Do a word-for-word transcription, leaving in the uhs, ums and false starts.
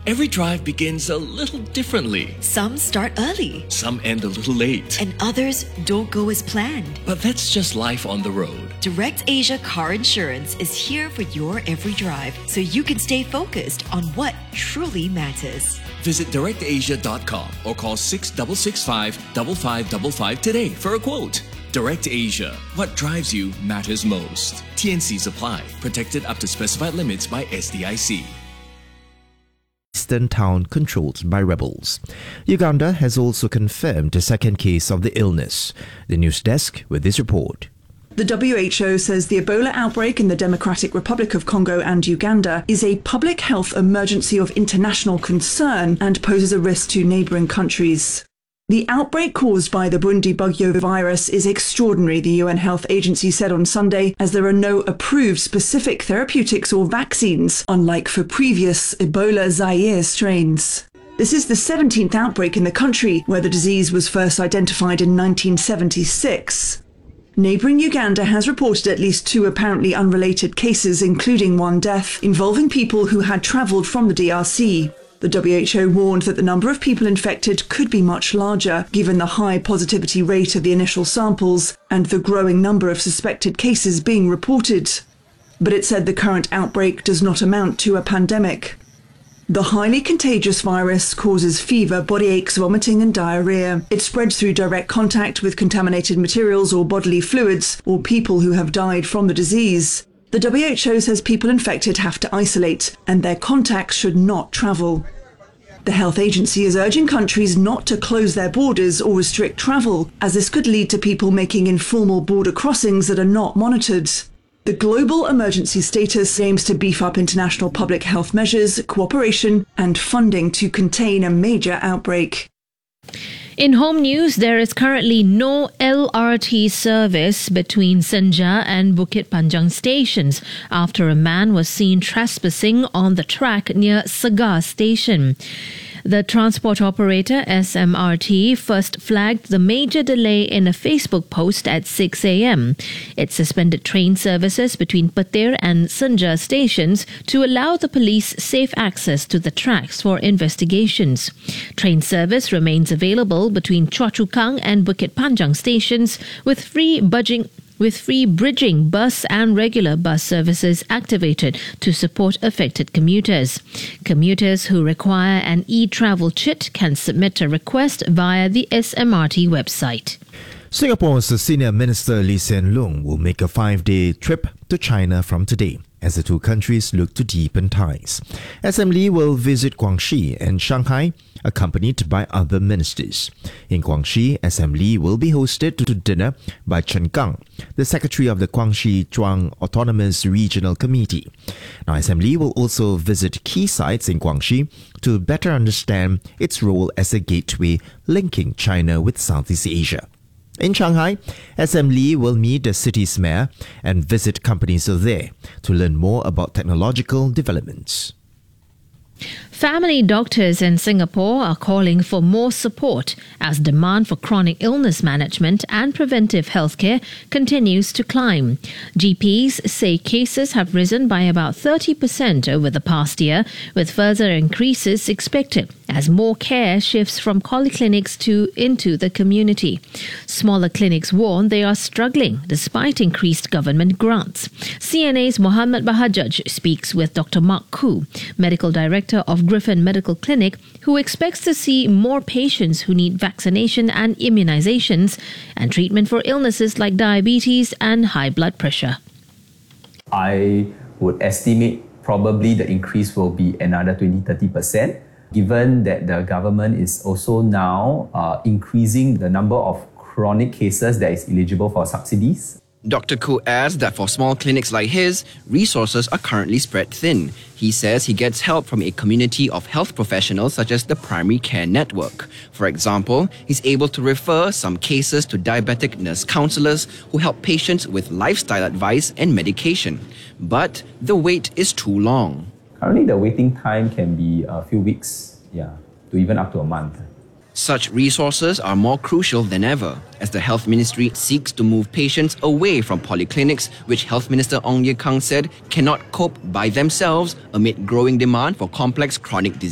Every drive begins a little differently. Some start early. Some end a little late. And others don't go as planned. But that's just life on the road. DirectAsia Car Insurance is here for your every drive, so you can stay focused on what truly matters. Visit direct asia dot com or call six six six five five five five five today for a quote. DirectAsia. What drives you matters most. T N Cs apply. Protected up to specified limits by S D I C. Eastern town controlled by rebels. Uganda has also confirmed a second case of the illness. The news desk with this report. The W H O says the Ebola outbreak in the Democratic Republic of Congo and Uganda is a public health emergency of international concern and poses a risk to neighbouring countries. The outbreak caused by the Bundibugyo virus is extraordinary, the U N Health Agency said on Sunday, as there are no approved specific therapeutics or vaccines, unlike for previous Ebola Zaire strains. This is the seventeenth outbreak in the country, where the disease was first identified in nineteen seventy-six. Neighbouring Uganda has reported at least two apparently unrelated cases, including one death, involving people who had travelled from the D R C. The W H O warned that the number of people infected could be much larger, given the high positivity rate of the initial samples and the growing number of suspected cases being reported. But it said the current outbreak does not amount to a pandemic. The highly contagious virus causes fever, body aches, vomiting and diarrhea. It spreads through direct contact with contaminated materials or bodily fluids or people who have died from the disease. The W H O says people infected have to isolate and their contacts should not travel. The health agency is urging countries not to close their borders or restrict travel, as this could lead to people making informal border crossings that are not monitored. The global emergency status aims to beef up international public health measures, cooperation and funding to contain a major outbreak. In home news, there is currently no L R T service between Senja and Bukit Panjang stations after a man was seen trespassing on the track near Segar station. The transport operator S M R T first flagged the major delay in a Facebook post at six a.m. It suspended train services between Patir and Senja stations to allow the police safe access to the tracks for investigations. Train service remains available between Choa Chu Kang and Bukit Panjang stations with free budging with free bridging bus and regular bus services activated to support affected commuters. Commuters who require an e-travel chit can submit a request via the S M R T website. Singapore's Senior Minister Lee Hsien Loong will make a five-day trip to China from today, as the two countries look to deepen ties. S M Lee will visit Guangxi and Shanghai, accompanied by other ministers. In Guangxi, S M Lee will be hosted to dinner by Chen Gang, the secretary of the Guangxi Zhuang Autonomous Regional Committee. Now, S M Lee will also visit key sites in Guangxi to better understand its role as a gateway linking China with Southeast Asia. In Shanghai, S M Lee will meet the city's mayor and visit companies there to learn more about technological developments. Family doctors in Singapore are calling for more support as demand for chronic illness management and preventive healthcare continues to climb. G Ps say cases have risen by about thirty percent over the past year, with further increases expected as more care shifts from polyclinics to into the community. Smaller clinics warn they are struggling despite increased government grants. C N A's Mohammed Bahajaj speaks with Doctor Mark Koo, Medical Director of Griffin Medical Clinic, who expects to see more patients who need vaccination and immunizations and treatment for illnesses like diabetes and high blood pressure. I would estimate probably the increase will be another twenty to thirty percent, given that the government is also now uh, increasing the number of chronic cases that is eligible for subsidies. Doctor Koo adds that for small clinics like his, resources are currently spread thin. He says he gets help from a community of health professionals such as the Primary Care Network. For example, he's able to refer some cases to diabetic nurse counsellors who help patients with lifestyle advice and medication. But the wait is too long. Currently, the waiting time can be a few weeks, yeah, to even up to a month. Such resources are more crucial than ever, as the Health Ministry seeks to move patients away from polyclinics, which Health Minister Ong Ye Kung said cannot cope by themselves amid growing demand for complex chronic diseases.